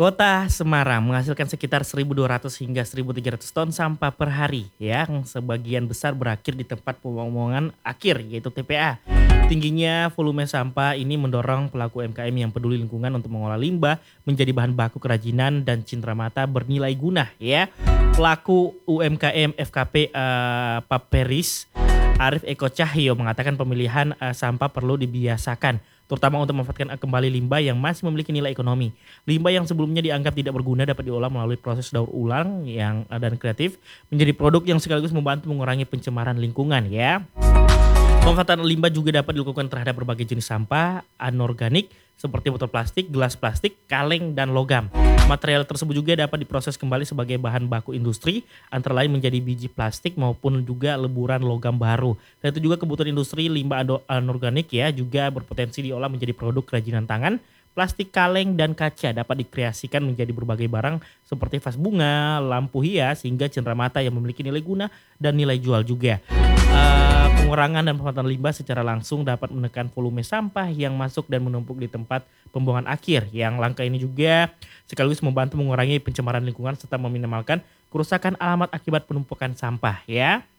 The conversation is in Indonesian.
Kota Semarang menghasilkan sekitar 1.200 hingga 1.300 ton sampah per hari yang sebagian besar berakhir di tempat pembuangan akhir yaitu TPA. Tingginya volume sampah ini mendorong pelaku UMKM yang peduli lingkungan untuk mengolah limbah menjadi bahan baku kerajinan dan cindramata bernilai guna ya. Pelaku UMKM FKP Paperis Arif Eko Cahyo mengatakan pemilihan sampah perlu dibiasakan, terutama untuk memanfaatkan kembali limbah yang masih memiliki nilai ekonomi. Limbah yang sebelumnya dianggap tidak berguna dapat diolah melalui proses daur ulang yang dan kreatif menjadi produk yang sekaligus membantu mengurangi pencemaran lingkungan ya. Pemanfaatan limbah juga dapat dilakukan terhadap berbagai jenis sampah anorganik seperti botol plastik, gelas plastik, kaleng, dan logam. Material tersebut juga dapat diproses kembali sebagai bahan baku industri, antara lain menjadi biji plastik maupun juga leburan logam baru. Dan itu juga kebutuhan industri limbah anorganik ya juga berpotensi diolah menjadi produk kerajinan tangan, plastik kaleng, dan kaca dapat dikreasikan menjadi berbagai barang seperti vas bunga, lampu hias, hingga cenderamata yang memiliki nilai guna dan nilai jual juga. Pengurangan dan pemanfaatan limbah secara langsung dapat menekan volume sampah yang masuk dan menumpuk di tempat pembuangan akhir. Yang langkah ini juga sekaligus membantu mengurangi pencemaran lingkungan serta meminimalkan kerusakan alamat akibat penumpukan sampah ya.